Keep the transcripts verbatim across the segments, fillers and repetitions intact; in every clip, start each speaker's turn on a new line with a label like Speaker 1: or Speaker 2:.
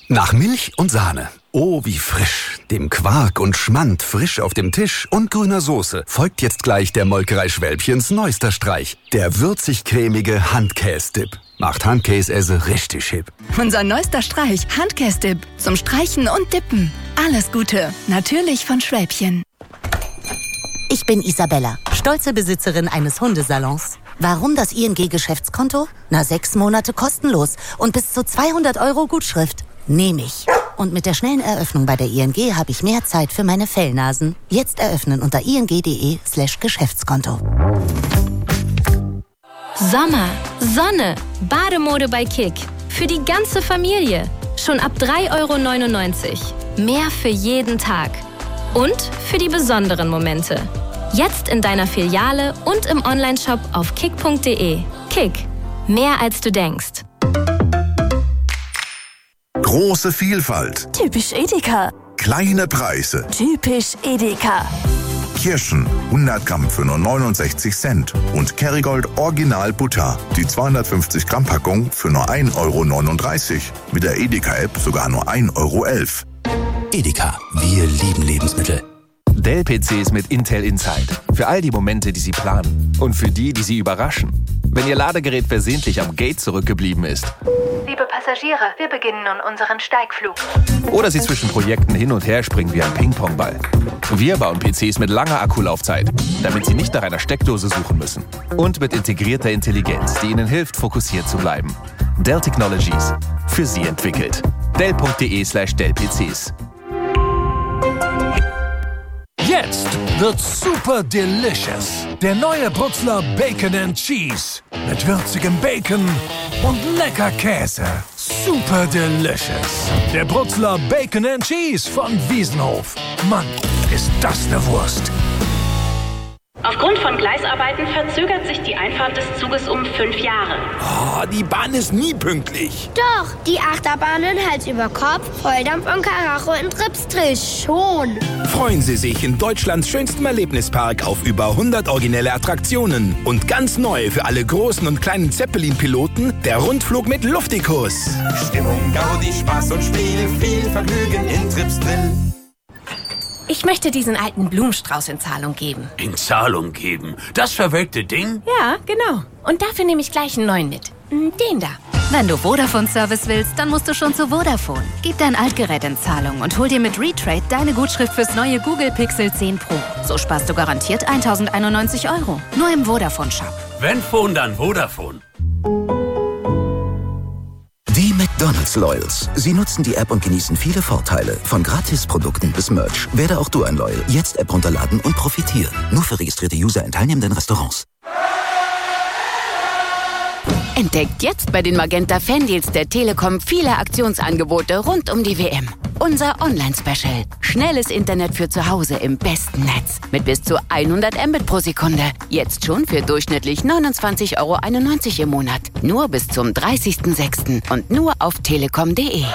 Speaker 1: Nach Milch und Sahne. Oh, wie frisch. Dem Quark und Schmand frisch auf dem Tisch und grüner Soße folgt jetzt gleich der Molkerei Schwälbchens neuester Streich. Der würzig-cremige Handkäse-Dip. Macht Handkäse richtig hip.
Speaker 2: Unser neuester Streich, Handkäse-Dip. Zum Streichen und Dippen. Alles Gute. Natürlich von Schwälbchen.
Speaker 3: Ich bin Isabella, stolze Besitzerin eines Hundesalons. Warum das I N G-Geschäftskonto? Na, sechs Monate kostenlos und bis zu zweihundert Euro Gutschrift. Nehme ich. Und mit der schnellen Eröffnung bei der I N G habe ich mehr Zeit für meine Fellnasen. Jetzt eröffnen unter ing.de slash Geschäftskonto.
Speaker 4: Sommer, Sonne, Bademode bei Kick. Für die ganze Familie. Schon ab drei Euro neunundneunzig. Mehr für jeden Tag. Und für die besonderen Momente. Jetzt in deiner Filiale und im Onlineshop auf kick punkt de. Kick. Mehr als du denkst.
Speaker 5: Große Vielfalt.
Speaker 6: Typisch Edeka.
Speaker 5: Kleine Preise.
Speaker 6: Typisch Edeka.
Speaker 5: Kirschen, hundert Gramm für nur neunundsechzig Cent. Und Kerrygold Original Butter, die zweihundertfünfzig Gramm Packung für nur ein Euro neununddreißig. Mit der Edeka-App sogar nur ein Euro elf.
Speaker 1: Edeka, wir lieben Lebensmittel.
Speaker 7: Dell-P Cs mit Intel Inside. Für all die Momente, die Sie planen. Und für die, die Sie überraschen. Wenn Ihr Ladegerät versehentlich am Gate zurückgeblieben ist.
Speaker 8: Liebe Passagiere, wir beginnen nun unseren Steigflug.
Speaker 7: Oder Sie zwischen Projekten hin und her springen wie ein Ping-Pong-Ball. Wir bauen P Cs mit langer Akkulaufzeit, damit Sie nicht nach einer Steckdose suchen müssen. Und mit integrierter Intelligenz, die Ihnen hilft, fokussiert zu bleiben. Dell Technologies. Für Sie entwickelt. Dell.de slash Dell-PCs.
Speaker 9: Jetzt wird's super delicious. Der neue Brutzler Bacon and Cheese. Mit würzigem Bacon und lecker Käse. Super delicious. Der Brutzler Bacon and Cheese von Wiesenhof. Mann, ist das eine Wurst.
Speaker 10: Aufgrund von Gleisarbeiten verzögert sich die Einfahrt des Zuges um fünf Jahre.
Speaker 11: Oh, die Bahn ist nie pünktlich.
Speaker 12: Doch, die Achterbahnen Hals über Kopf, Volldampf und Karacho in Tripsdrill schon.
Speaker 11: Freuen Sie sich in Deutschlands schönstem Erlebnispark auf über hundert originelle Attraktionen. Und ganz neu für alle großen und kleinen Zeppelin-Piloten, der Rundflug mit Luftikus.
Speaker 13: Stimmung, Gaudi, Spaß und Spiel, viel Vergnügen in Tripsdrill.
Speaker 14: Ich möchte diesen alten Blumenstrauß in Zahlung geben.
Speaker 15: In Zahlung geben? Das verwelkte Ding?
Speaker 14: Ja, genau. Und dafür nehme ich gleich einen neuen mit. Den da.
Speaker 16: Wenn du Vodafone-Service willst, dann musst du schon zu Vodafone. Gib dein Altgerät in Zahlung und hol dir mit Retrade deine Gutschrift fürs neue Google Pixel zehn Pro. So sparst du garantiert tausendeinundneunzig Euro. Nur im Vodafone-Shop.
Speaker 15: Wenn Phone, dann Vodafone.
Speaker 17: Die McDonald's Loyals. Sie nutzen die App und genießen viele Vorteile. Von Gratisprodukten bis Merch. Werde auch du ein Loyal. Jetzt App runterladen und profitieren. Nur für registrierte User in teilnehmenden Restaurants.
Speaker 3: Entdeckt jetzt bei den Magenta Fandeals der Telekom viele Aktionsangebote rund um die W M. Unser Online-Special. Schnelles Internet für zu Hause im besten Netz. Mit bis zu hundert Mbit pro Sekunde. Jetzt schon für durchschnittlich neunundzwanzig Euro einundneunzig im Monat. Nur bis zum dreißigsten sechsten und nur auf telekom punkt de.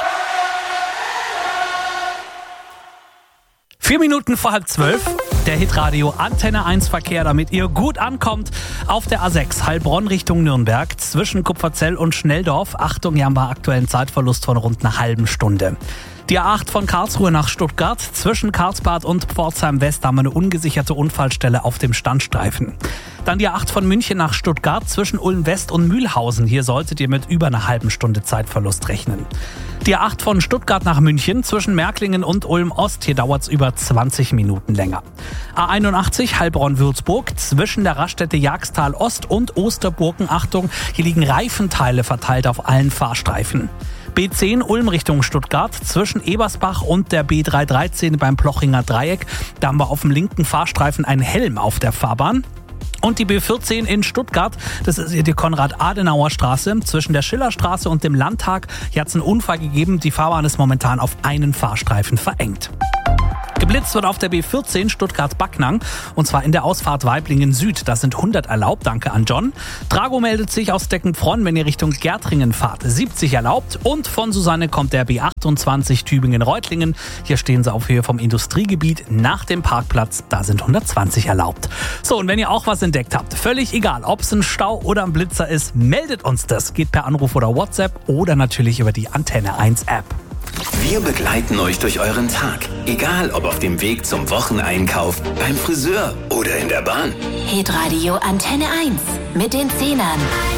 Speaker 18: Vier Minuten vor halb zwölf. Der Hitradio Antenne eins Verkehr, damit ihr gut ankommt. Auf der A sechs Heilbronn Richtung Nürnberg zwischen Kupferzell und Schnelldorf. Achtung, hier haben wir aktuellen Zeitverlust von rund einer halben Stunde. Die A acht von Karlsruhe nach Stuttgart zwischen Karlsbad und Pforzheim West haben wir eine ungesicherte Unfallstelle auf dem Standstreifen. Dann die A acht von München nach Stuttgart zwischen Ulm West und Mühlhausen. Hier solltet ihr mit über einer halben Stunde Zeitverlust rechnen. Die A acht von Stuttgart nach München zwischen Märklingen und Ulm Ost. Hier dauert es über zwanzig Minuten länger. A einundachtzig Heilbronn-Würzburg zwischen der Raststätte Jagstal Ost und Osterburgen. Achtung, hier liegen Reifenteile verteilt auf allen Fahrstreifen. B zehn Ulm Richtung Stuttgart zwischen Ebersbach und der B dreihundertdreizehn beim Plochinger Dreieck. Da haben wir auf dem linken Fahrstreifen einen Helm auf der Fahrbahn. Und die B vierzehn in Stuttgart, das ist hier die Konrad-Adenauer-Straße zwischen der Schillerstraße und dem Landtag. Hier hat es einen Unfall gegeben, die Fahrbahn ist momentan auf einen Fahrstreifen verengt. Geblitzt wird auf der B vierzehn Stuttgart-Backnang und zwar in der Ausfahrt Waiblingen Süd. Das sind hundert erlaubt, danke an John. Drago meldet sich aus Deckenfronn, wenn ihr Richtung Gärtringen fahrt. siebzig erlaubt und von Susanne kommt der B achtundzwanzig Tübingen-Reutlingen. Hier stehen sie auf Höhe vom Industriegebiet nach dem Parkplatz. Da sind hundertzwanzig erlaubt. So, und wenn ihr auch was entdeckt habt, völlig egal, ob es ein Stau oder ein Blitzer ist, meldet uns das. Geht per Anruf oder WhatsApp oder natürlich über die Antenne eins App.
Speaker 19: Wir begleiten euch durch euren Tag. Egal ob auf dem Weg zum Wocheneinkauf, beim Friseur oder in der Bahn.
Speaker 20: Hitradio Antenne eins mit den Zehnern.